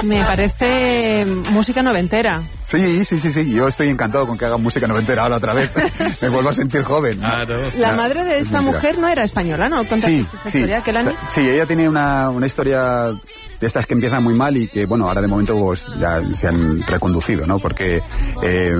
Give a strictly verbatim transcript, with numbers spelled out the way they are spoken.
Me parece música noventera. Sí, sí, sí, sí. Yo estoy encantado con que hagan música noventera ahora otra vez. Me vuelvo a sentir joven. Claro. La madre de esta mujer no era española, ¿no? ¿Contaste Sí, esta sí. historia, Kelani? Sí, ella tiene una, una historia de estas que empiezan muy mal y que, bueno, ahora de momento pues, ya se han reconducido, ¿no? Porque eh,